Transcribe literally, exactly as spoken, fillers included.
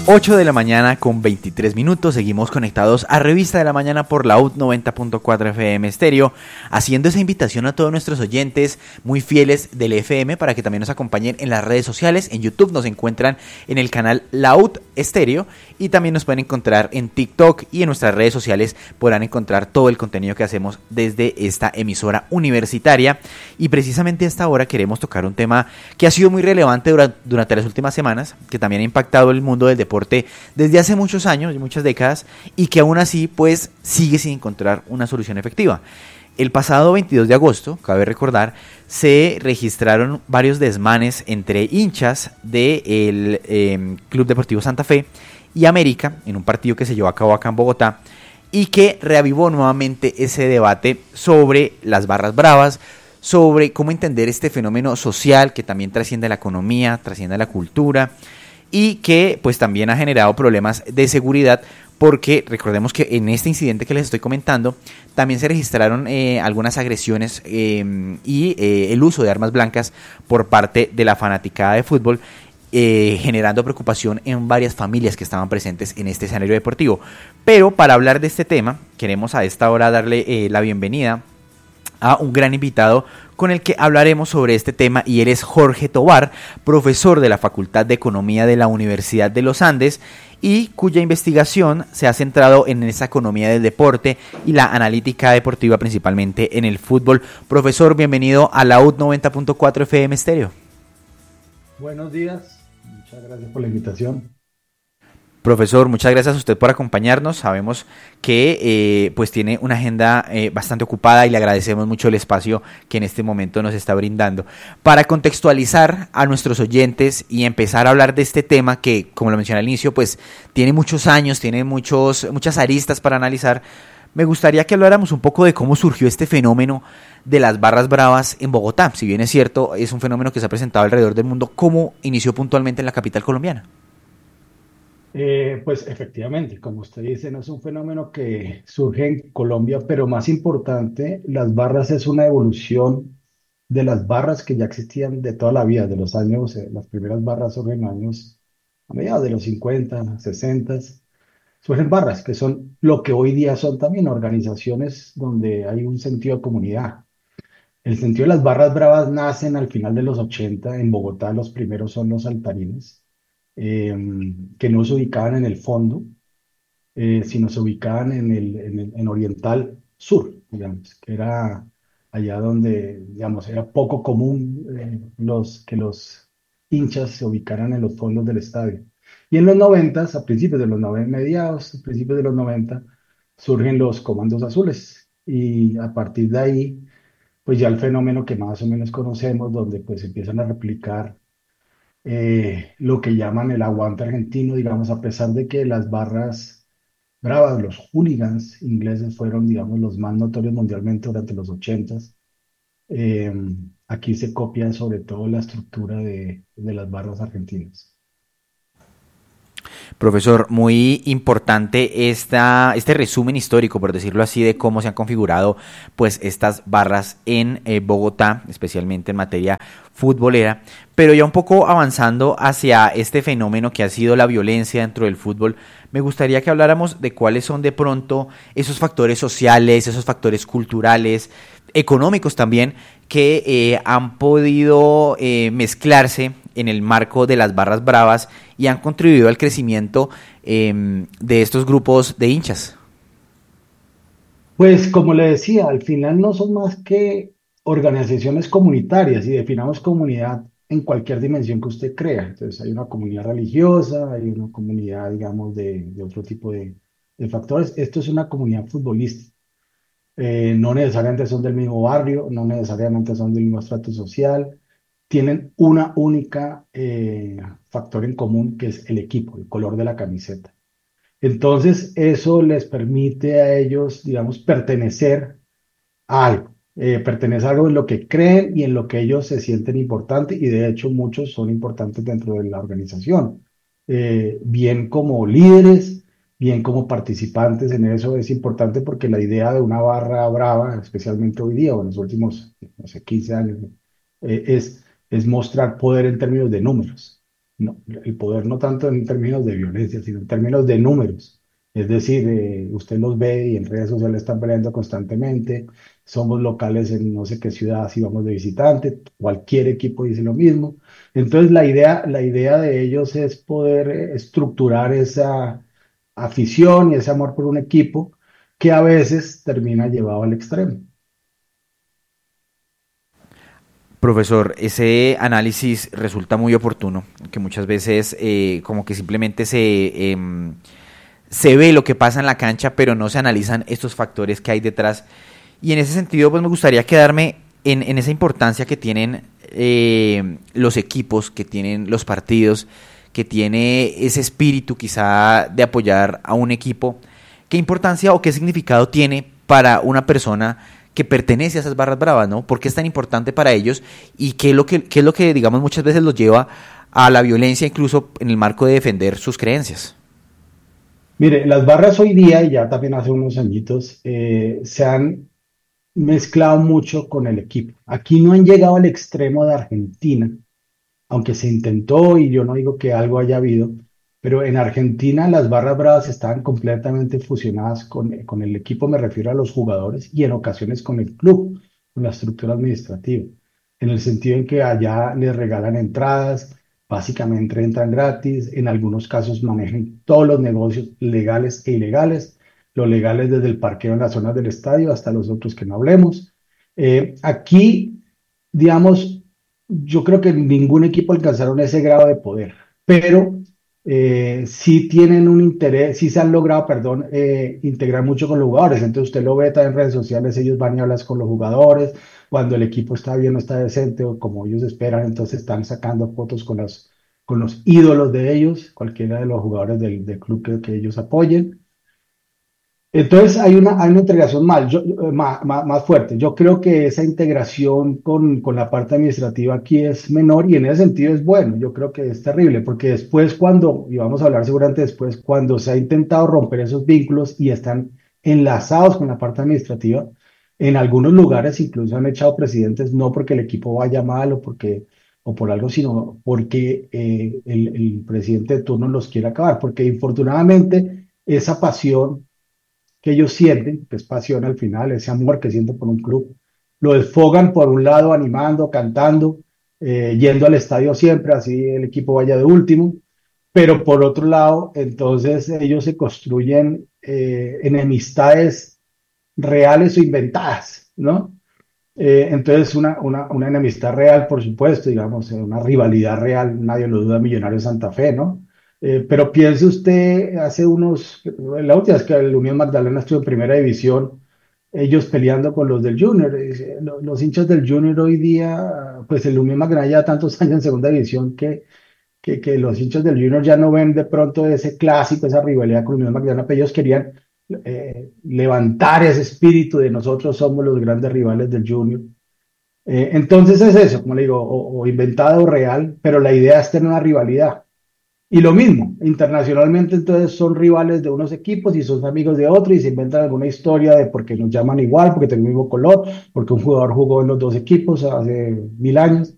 ocho de la mañana con veintitrés minutos, seguimos conectados a Revista de la Mañana por la U noventa punto cuatro F M Estéreo, haciendo esa invitación a todos nuestros oyentes muy fieles del F M para que también nos acompañen en las redes sociales. En YouTube nos encuentran en el canal La U Estéreo y también nos pueden encontrar en TikTok, y en nuestras redes sociales podrán encontrar todo el contenido que hacemos desde esta emisora universitaria. Y precisamente a esta hora queremos tocar un tema que ha sido muy relevante durante, durante las últimas semanas, que también ha impactado el mundo del deporte desde hace muchos años y muchas décadas, y que aún así pues sigue sin encontrar una solución efectiva. El pasado veintidós de agosto, cabe recordar, se registraron varios desmanes entre hinchas del eh, Club Deportivo Santa Fe y América en un partido que se llevó a cabo acá en Bogotá, y que reavivó nuevamente ese debate sobre las barras bravas, sobre cómo entender este fenómeno social que también trasciende la economía, trasciende la cultura, y que pues también ha generado problemas de seguridad, porque recordemos que en este incidente que les estoy comentando también se registraron eh, algunas agresiones eh, y eh, el uso de armas blancas por parte de la fanaticada de fútbol, eh, generando preocupación en varias familias que estaban presentes en este escenario deportivo. Pero para hablar de este tema queremos a esta hora darle eh, la bienvenida a un gran invitado con el que hablaremos sobre este tema, y él es Jorge Tovar, profesor de la Facultad de Economía de la Universidad de los Andes, y cuya investigación se ha centrado en esa economía del deporte y la analítica deportiva, principalmente en el fútbol. Profesor, bienvenido a la U noventa punto cuatro F M Estéreo. Buenos días, muchas gracias por la invitación. Profesor, muchas gracias a usted por acompañarnos. Sabemos que eh, pues tiene una agenda eh, bastante ocupada, y le agradecemos mucho el espacio que en este momento nos está brindando. Para contextualizar a nuestros oyentes y empezar a hablar de este tema que, como lo mencioné al inicio, pues tiene muchos años, tiene muchos, muchas aristas para analizar, me gustaría que habláramos un poco de cómo surgió este fenómeno de las barras bravas en Bogotá. Si bien es cierto, es un fenómeno que se ha presentado alrededor del mundo, ¿cómo inició puntualmente en la capital colombiana? Eh, pues efectivamente, como usted dice, no es un fenómeno que surge en Colombia, pero más importante, las barras es una evolución de las barras que ya existían de toda la vida, de los años, eh, las primeras barras surgen en años a mediados de los cincuenta, sesenta, surgen barras que son lo que hoy día son también organizaciones donde hay un sentido de comunidad. El sentido de las barras bravas nacen al final de los ochenta en Bogotá. Los primeros son los saltarines, eh, que no se ubicaban en el fondo, eh, sino se ubicaban en el, en el- en Oriental Sur, digamos, que era allá donde, digamos, era poco común eh, los, que los hinchas se ubicaran en los fondos del estadio. Y en los noventas, a principios de los noventa, mediados, a principios de los noventa, surgen los comandos azules. Y a partir de ahí, pues ya el fenómeno que más o menos conocemos, donde pues empiezan a replicar eh, lo que llaman el aguante argentino, digamos, a pesar de que las barras bravas, los hooligans ingleses fueron, digamos, los más notorios mundialmente durante los ochentas. eh, Aquí se copia sobre todo la estructura de, de las barras argentinas. Profesor, muy importante esta, este resumen histórico, por decirlo así, de cómo se han configurado pues estas barras en eh, Bogotá, especialmente en materia futbolera. Pero ya un poco avanzando hacia este fenómeno que ha sido la violencia dentro del fútbol, me gustaría que habláramos de cuáles son de pronto esos factores sociales, esos factores culturales, económicos también, que eh, han podido eh, mezclarse en el marco de las barras bravas y han contribuido al crecimiento eh, de estos grupos de hinchas. Pues como le decía, al final no son más que organizaciones comunitarias, y definamos comunidad en cualquier dimensión que usted crea. Entonces hay una comunidad religiosa, hay una comunidad, digamos, de, de otro tipo de, de factores. Esto es una comunidad futbolística. Eh, no necesariamente son del mismo barrio, no necesariamente son del mismo estrato social, tienen una única eh, factor en común, que es el equipo, el color de la camiseta. Entonces, eso les permite a ellos, digamos, pertenecer a algo, eh, pertenecer a algo en lo que creen y en lo que ellos se sienten importantes, y de hecho muchos son importantes dentro de la organización, eh, bien como líderes, bien como participantes en eso. Es importante porque la idea de una barra brava, especialmente hoy día o en los últimos, no sé, quince años, eh, es, es mostrar poder en términos de números. no, el poder no tanto en términos de violencia, sino en términos de números. Es decir, eh, usted los ve y en redes sociales están peleando constantemente, somos locales en no sé qué ciudad si vamos de visitante, cualquier equipo dice lo mismo. Entonces la idea, la idea de ellos es poder eh, estructurar esa afición y ese amor por un equipo que a veces termina llevado al extremo. Profesor, ese análisis resulta muy oportuno, que muchas veces eh, como que simplemente se, em, se ve lo que pasa en la cancha, pero no se analizan estos factores que hay detrás. Y en ese sentido, pues me gustaría quedarme en, en esa importancia que tienen eh, los equipos, que tienen los partidos, que tiene ese espíritu quizá de apoyar a un equipo. ¿Qué importancia o qué significado tiene para una persona que pertenece a esas barras bravas, ¿no? ¿Por qué es tan importante para ellos? ¿Y qué es lo que, qué es lo que digamos, muchas veces los lleva a la violencia, incluso en el marco de defender sus creencias? Mire, las barras hoy día, y ya también hace unos añitos, eh, se han mezclado mucho con el equipo. Aquí no han llegado al extremo de Argentina, aunque se intentó y yo no digo que algo haya habido, pero en Argentina las barras bravas estaban completamente fusionadas con, con el equipo, me refiero a los jugadores, y en ocasiones con el club, con la estructura administrativa, en el sentido en que allá les regalan entradas, básicamente entran gratis, en algunos casos manejan todos los negocios legales e ilegales, los legales desde el parqueo en las zonas del estadio hasta los otros que no hablemos. Eh, aquí, digamos, yo creo que ningún equipo alcanzaron ese grado de poder, pero eh, sí tienen un interés, sí se han logrado, perdón, eh, integrar mucho con los jugadores. Entonces usted lo ve también en redes sociales, ellos van y hablan con los jugadores, cuando el equipo está bien o está decente o como ellos esperan, entonces están sacando fotos con los, con los ídolos de ellos, cualquiera de los jugadores del, del club que, que ellos apoyen. Entonces hay una, hay una integración más, yo- eh, más, más, más fuerte. Yo creo que esa integración con, con la parte administrativa aquí es menor y en ese sentido es bueno. Yo creo que es terrible porque después cuando, y vamos a hablar seguramente después, cuando se ha intentado romper esos vínculos y están enlazados con la parte administrativa, en algunos lugares incluso han echado presidentes no porque el equipo vaya mal o porque o por algo, sino porque eh, el, el presidente de turno los quiere acabar. Porque infortunadamente esa pasión que ellos sienten, que es pasión al final, ese amor que sienten por un club, lo desfogan por un lado animando, cantando, eh, yendo al estadio siempre, así el equipo vaya de último, pero por otro lado, entonces ellos se construyen eh, enemistades reales o inventadas, ¿no? Eh, entonces, una, una, una enemistad real, por supuesto, digamos, eh, una rivalidad real, nadie lo duda, Millonarios Santa Fe, ¿no? Eh, pero piense usted, hace unos, la última vez que el Unión Magdalena estuvo en primera división, ellos peleando con los del Junior, eh, lo- los hinchas del Junior hoy día, pues el Unión Magdalena ya tantos años en segunda división que, que, que los hinchas del Junior ya no ven de pronto ese clásico, esa rivalidad con el Unión Magdalena, pero ellos querían eh, levantar ese espíritu de nosotros somos los grandes rivales del Junior. Eh, entonces es eso, como le digo, o, o inventado o real, pero la idea es tener una rivalidad. Y lo mismo, internacionalmente entonces son rivales de unos equipos y son amigos de otros y se inventan alguna historia de por qué nos llaman igual, porque tenemos el mismo color, porque un jugador jugó en los dos equipos hace mil años.